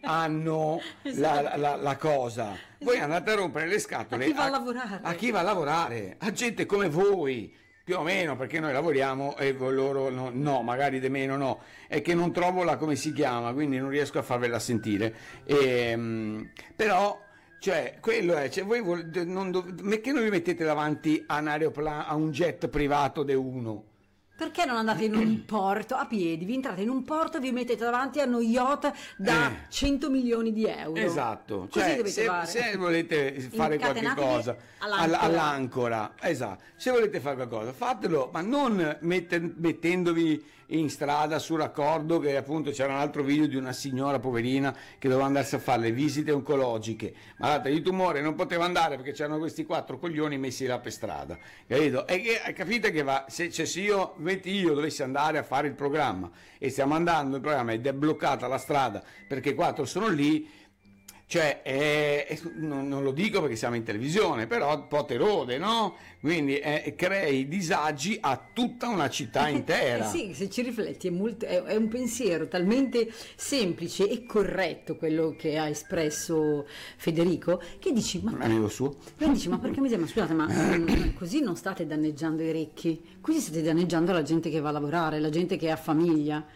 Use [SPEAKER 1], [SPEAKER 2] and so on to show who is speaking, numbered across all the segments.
[SPEAKER 1] hanno la cosa. Voi andate a rompere le scatole
[SPEAKER 2] A chi va a lavorare.
[SPEAKER 1] a chi va a lavorare, a gente come voi, più o meno, perché noi lavoriamo e loro no, magari di meno no, è che non trovo la come si chiama, quindi non riesco a farvela sentire. Però, cioè, quello è, cioè, voi perché non vi mettete davanti a un aeroplano, a un jet privato di uno?
[SPEAKER 2] Perché non andate in un porto a piedi? Vi entrate in un porto e vi mettete davanti a uno yacht da 100 milioni di euro.
[SPEAKER 1] Esatto,
[SPEAKER 2] Così
[SPEAKER 1] cioè,
[SPEAKER 2] dovete fare.
[SPEAKER 1] se volete fare qualche
[SPEAKER 2] Incatenatevi
[SPEAKER 1] cosa all'ancora, esatto, se volete fare qualcosa fatelo, ma non mettendovi in strada su raccordo, che appunto c'era un altro video di una signora poverina che doveva andarsi a fare le visite oncologiche, malata di tumore, non poteva andare perché c'erano questi 4 coglioni messi là per strada, capito? E capite che va, se io dovessi andare a fare il programma e stiamo andando il programma ed è bloccata la strada perché 4 sono lì, cioè non lo dico perché siamo in televisione, però un po' te rode, no? Quindi crei disagi a tutta una città intera.
[SPEAKER 2] Sì, se ci rifletti è un pensiero talmente semplice e corretto quello che ha espresso Federico, che dici
[SPEAKER 1] amico suo,
[SPEAKER 2] ma perché ma scusate, ma così non state danneggiando i ricchi, così state danneggiando la gente che va a lavorare, la gente che ha famiglia,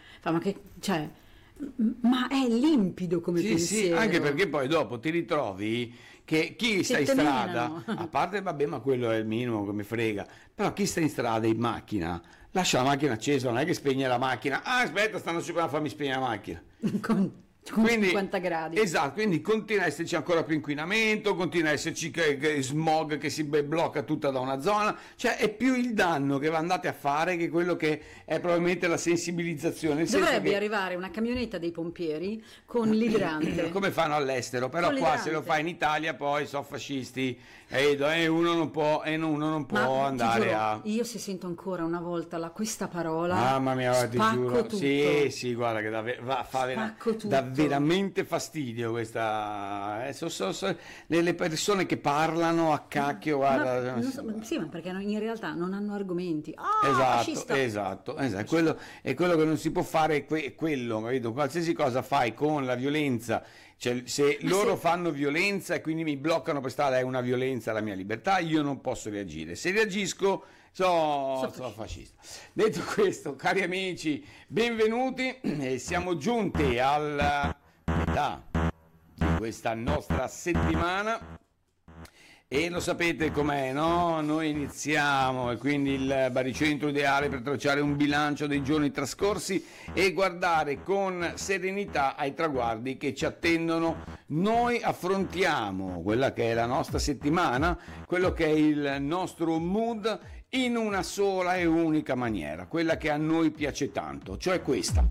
[SPEAKER 2] ma è limpido come pensiero.
[SPEAKER 1] Sì, anche perché poi dopo ti ritrovi che chi sta in strada, a parte vabbè, ma quello è il minimo che mi frega, però chi sta in strada in macchina lascia la macchina accesa, non è che spegne la macchina, aspetta, stanno a farmi spegnere la macchina
[SPEAKER 2] con 50 gradi.
[SPEAKER 1] Esatto, quindi continua a esserci ancora più inquinamento, continua a esserci smog che si blocca tutta da una zona, cioè è più il danno che andate a fare che quello che è probabilmente la sensibilizzazione.
[SPEAKER 2] Dovrebbe arrivare una camionetta dei pompieri con l'idrante.
[SPEAKER 1] Come fanno all'estero, però
[SPEAKER 2] con
[SPEAKER 1] qua
[SPEAKER 2] l'idrante.
[SPEAKER 1] Se lo fa in Italia poi sono fascisti e uno non può andare
[SPEAKER 2] giuro, io se sento ancora una volta questa parola,
[SPEAKER 1] mamma mia, ti giuro,
[SPEAKER 2] tutto.
[SPEAKER 1] sì, guarda che dà veramente fastidio questa, le persone che parlano a cacchio, guarda.
[SPEAKER 2] Sì, ma perché in realtà non hanno argomenti.
[SPEAKER 1] Esatto, quello che non si può fare, è quello, capito? Qualsiasi cosa fai con la violenza, cioè se loro fanno violenza e quindi mi bloccano per strada, è una violenza alla mia libertà, io non posso reagire, se reagisco sono fascista. Detto questo, cari amici, benvenuti, siamo giunti alla metà di questa nostra settimana e lo sapete com'è, no? Noi iniziamo e quindi il baricentro ideale per tracciare un bilancio dei giorni trascorsi e guardare con serenità ai traguardi che ci attendono. Noi affrontiamo quella che è la nostra settimana, quello che è il nostro mood in una sola e unica maniera, quella che a noi piace tanto, cioè questa.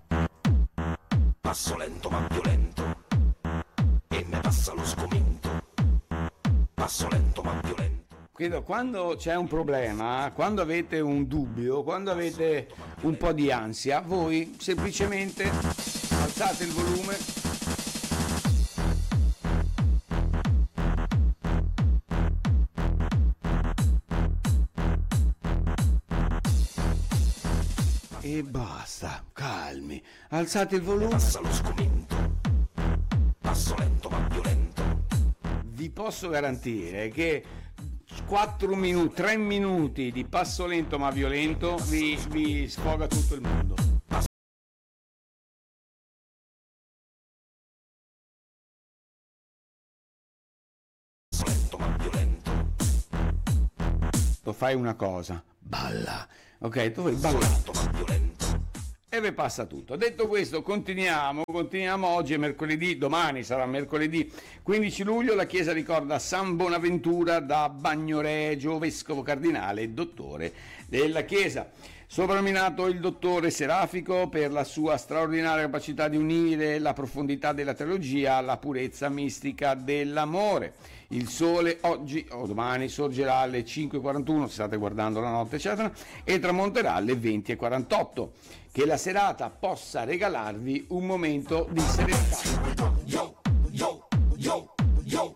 [SPEAKER 3] Passo lento ma violento e me passa lo sgomento. Passo lento ma violento.
[SPEAKER 1] Credo, quando c'è un problema, quando avete un dubbio, quando avete un po' di ansia, voi semplicemente alzate il volume e basta, calmi, alzate il volume.
[SPEAKER 3] Passa lo sgomento. Passo lento ma violento.
[SPEAKER 1] Vi posso garantire che 3 minuti di passo lento ma violento vi sfoga tutto il mondo.
[SPEAKER 3] Passo lento ma violento.
[SPEAKER 1] Fai una cosa, balla, ok? Tu fai ballare e vi passa tutto. Detto questo, continuiamo. Oggi è mercoledì, domani sarà mercoledì 15 luglio. La Chiesa ricorda San Bonaventura da Bagnoregio, vescovo cardinale e dottore della Chiesa. Soprannominato il dottore serafico per la sua straordinaria capacità di unire la profondità della teologia alla purezza mistica dell'amore. Il sole oggi o domani sorgerà alle 5:41, se state guardando la notte, eccetera, e tramonterà alle 20:48. Che la serata possa regalarvi un momento di serenità.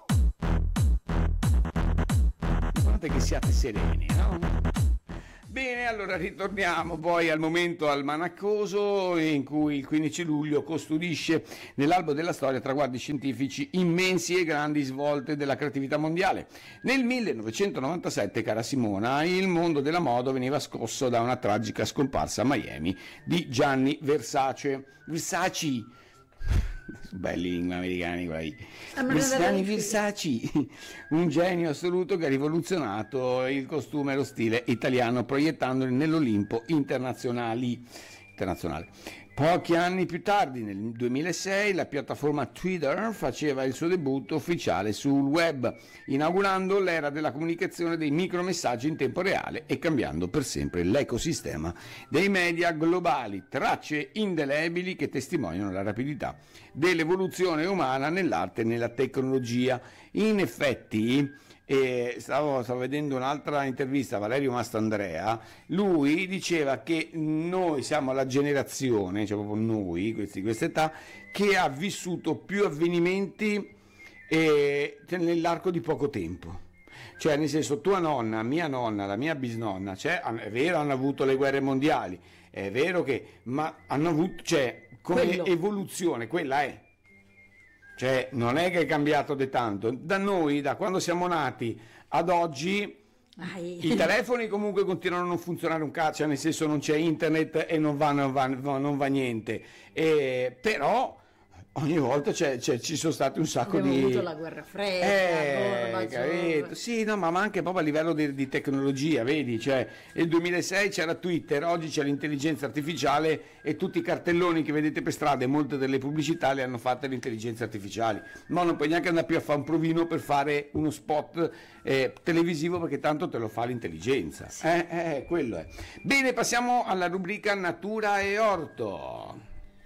[SPEAKER 1] L'importante è che siate sereni, no? Bene. Bene, allora ritorniamo poi al momento almanaccoso in cui il 15 luglio custodisce nell'albo della storia traguardi scientifici immensi e grandi svolte della creatività mondiale. Nel 1997, cara Simona, il mondo della moda veniva scosso da una tragica scomparsa a Miami di Gianni Versace. Belli gli americani quelli. Gianni Versace, un genio assoluto che ha rivoluzionato il costume e lo stile italiano proiettandoli nell'Olimpo internazionale. Pochi anni più tardi, nel 2006, la piattaforma Twitter faceva il suo debutto ufficiale sul web, inaugurando l'era della comunicazione dei micromessaggi in tempo reale e cambiando per sempre l'ecosistema dei media globali, tracce indelebili che testimoniano la rapidità dell'evoluzione umana nell'arte e nella tecnologia. In effetti, stavo vedendo un'altra intervista a Valerio Mastandrea, lui diceva che noi siamo la generazione, cioè proprio noi, questi di questa età, che ha vissuto più avvenimenti nell'arco di poco tempo. Cioè, nel senso, tua nonna, mia nonna, la mia bisnonna, cioè, è vero, hanno avuto le guerre mondiali, è vero che, ma hanno avuto, cioè, come evoluzione, quella è. Cioè, non è che è cambiato di tanto. Da noi, da quando siamo nati ad oggi, i telefoni comunque continuano a non funzionare un cazzo, cioè nel senso non c'è internet e non va niente. Però ogni volta ci sono stati un sacco
[SPEAKER 2] Abbiamo
[SPEAKER 1] di...
[SPEAKER 2] avuto la guerra fredda,
[SPEAKER 1] capito? Sì, no, ma anche proprio a livello di tecnologia, vedi? Cioè, nel 2006 c'era Twitter, oggi c'è l'intelligenza artificiale e tutti i cartelloni che vedete per strada e molte delle pubblicità le hanno fatte le intelligenze artificiali. Ma non puoi neanche andare più a fare un provino per fare uno spot televisivo perché tanto te lo fa l'intelligenza. Sì. Quello è. Bene, passiamo alla rubrica Natura e Orto.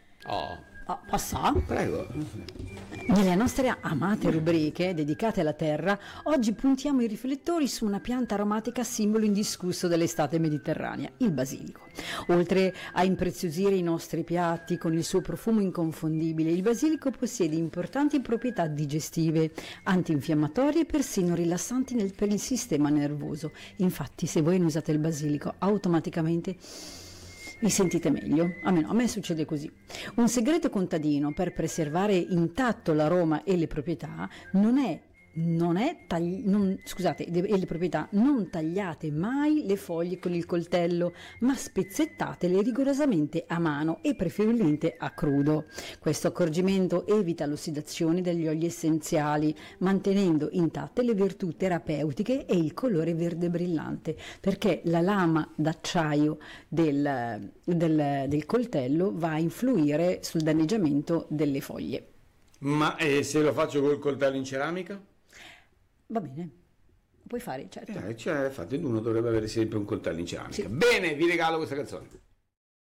[SPEAKER 2] Posso?
[SPEAKER 1] Prego.
[SPEAKER 2] Nelle nostre amate rubriche dedicate alla terra, oggi puntiamo i riflettori su una pianta aromatica simbolo indiscusso dell'estate mediterranea, il basilico. Oltre a impreziosire i nostri piatti con il suo profumo inconfondibile, il basilico possiede importanti proprietà digestive, antinfiammatorie e persino rilassanti per il sistema nervoso. Infatti, se voi non usate il basilico, automaticamente vi sentite meglio, almeno a me succede così. Un segreto contadino per preservare intatto l'aroma e le proprietà le proprietà, non tagliate mai le foglie con il coltello, ma spezzettatele rigorosamente a mano e preferibilmente a crudo. Questo accorgimento evita l'ossidazione degli oli essenziali, mantenendo intatte le virtù terapeutiche e il colore verde brillante, perché la lama d'acciaio del coltello va a influire sul danneggiamento delle foglie.
[SPEAKER 1] Ma se lo faccio col coltello in ceramica?
[SPEAKER 2] Va bene, lo puoi fare, certo.
[SPEAKER 1] Infatti uno dovrebbe avere sempre un coltello in ceramica. Sì. Bene, vi regalo questa canzone.